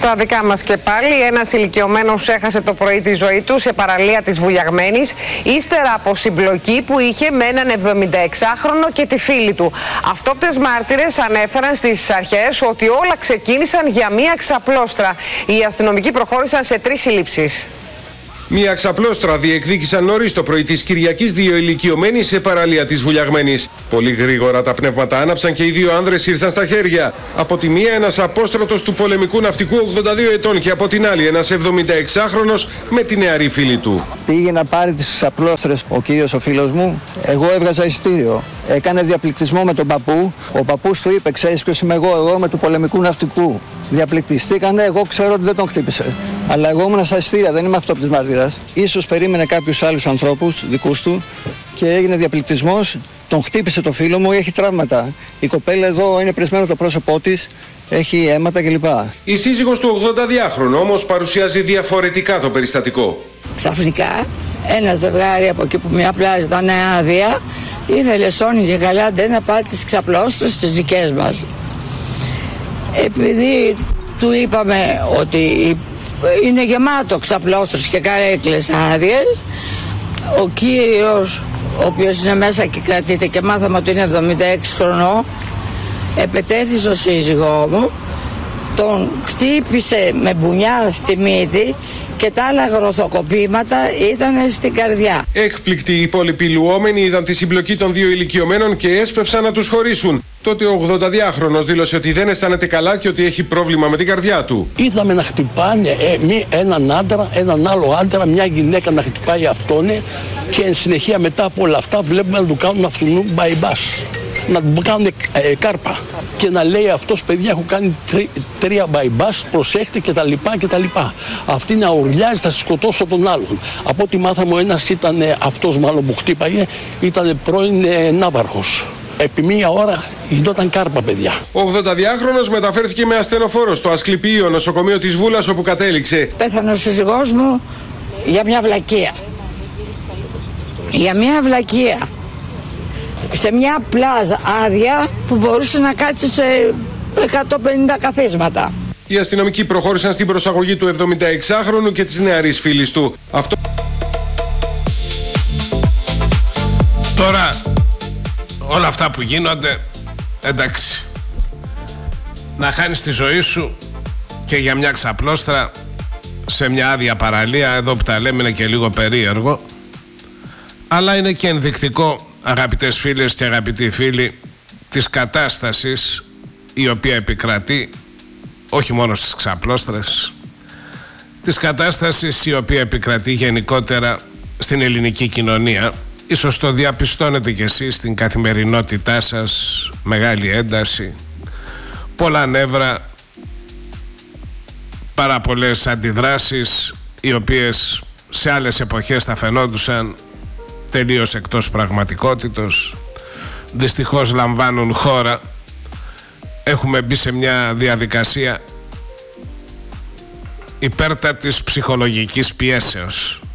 Στα δικά μας και πάλι, ένας ηλικιωμένος έχασε το πρωί τη ζωή του σε παραλία της Βουλιαγμένης, ύστερα από συμπλοκή που είχε με έναν 76χρονο και τη φίλη του. Αυτόπτες μάρτυρες ανέφεραν στις αρχές ότι όλα ξεκίνησαν για μία ξαπλώστρα. Οι αστυνομικοί προχώρησαν σε 3 συλλήψεις. Μία ξαπλώστρα διεκδίκησαν νωρίς το πρωί της Κυριακής 2 ηλικιωμένοι σε παραλία της Βουλιαγμένης. Πολύ γρήγορα τα πνεύματα άναψαν και οι 2 άνδρες ήρθαν στα χέρια. Από τη μία ένας απόστρωτος του πολεμικού ναυτικού 82 ετών και από την άλλη ένας 76χρονος με τη νεαρή φίλη του. Πήγε να πάρει τις ξαπλώστρες ο κύριος ο φίλος μου, εγώ έβγαζα εισιτήριο. Έκανε διαπληκτισμό με τον παππού. Ο παππούς του είπε: ξέρεις ποιος είμαι εγώ με του πολεμικού ναυτικού. Διαπληκτιστήκανε, εγώ ξέρω ότι δεν τον χτύπησε. Αλλά εγώ ήμουν στα εισιτήρια, δεν είμαι αυτόπτης μάρτυρας. Ίσως περίμενε κάποιους άλλους ανθρώπους δικούς του και έγινε διαπληκτισμός. Τον χτύπησε το φίλο μου, έχει τραύματα. Η κοπέλα εδώ είναι πρισμένο το πρόσωπό της, έχει αίματα κλπ. Η σύζυγος του 82χρονου όμως παρουσιάζει διαφορετικά το περιστατικό. Ξαφνικά ένα ζευγάρι από εκεί που μια πλάζα ήταν άδεια, ήθελε σώνει και καλά να πάρει τις ξαπλώστρες στις δικές μας. Επειδή του είπαμε ότι είναι γεμάτο ξαπλώστρες και καρέκλες άδειες, ο κύριος, ο οποίος είναι μέσα και κρατείται και μάθαμε ότι είναι 76 χρονών, επετέθη στο σύζυγό μου, τον χτύπησε με μπουνιά στη μύτη και τα άλλα γροθοκοπήματα ήταν στην καρδιά. Έκπληκτοι οι υπόλοιποι λουόμενοι είδαν τη συμπλοκή των 2 ηλικιωμένων και έσπευσαν να τους χωρίσουν. Τότε ο 82χρονος δήλωσε ότι δεν αισθάνεται καλά και ότι έχει πρόβλημα με την καρδιά του. Είδαμε να χτυπάνε έναν άντρα, έναν άλλο άντρα, μια γυναίκα να χτυπάει αυτόν και εν συνεχεία μετά από όλα αυτά βλέπουμε να του κάνουν αυτού bypass. Να του κάνουν κάρπα και να λέει αυτός: παιδιά, έχω κάνει 3 bypass, προσέχτε κτλ. Αυτή να ουρλιάζει, θα σκοτώσω τον άλλον. Από ό,τι μάθαμε, ο ένας ήταν αυτός μάλλον που χτύπαγε, ήταν πρώην ναύαρχος. Επί 1 ώρα γινόταν κάρπα, παιδιά. Ο 82χρονος μεταφέρθηκε με ασθενοφόρο στο Ασκληπείο νοσοκομείο της Βούλας, όπου κατέληξε. Πέθανε ο σύζυγός μου για μια βλακεία. Για μια βλακεία. Σε μια πλάζα άδεια που μπορούσε να κάτσει σε 150 καθίσματα. Οι αστυνομικοί προχώρησαν στην προσαγωγή του 76χρονου και της νεαρής φίλης του. Τώρα όλα αυτά που γίνονται, εντάξει, να χάνεις τη ζωή σου και για μια ξαπλώστρα σε μια άδεια παραλία, εδώ που τα λέμε είναι και λίγο περίεργο, αλλά είναι και ενδεικτικό, αγαπητές φίλες και αγαπητοί φίλοι, της κατάστασης η οποία επικρατεί όχι μόνο στις ξαπλώστρες, της κατάστασης η οποία επικρατεί γενικότερα στην ελληνική κοινωνία. Ίσως το διαπιστώνετε κι εσείς στην καθημερινότητά σας, μεγάλη ένταση, πολλά νεύρα, πάρα πολλές αντιδράσεις οι οποίες σε άλλες εποχές θα φαινόντουσαν τελείως εκτός πραγματικότητος. Δυστυχώς λαμβάνουν χώρα. Έχουμε μπει σε μια διαδικασία υπέρτατης ψυχολογικής πιέσεως.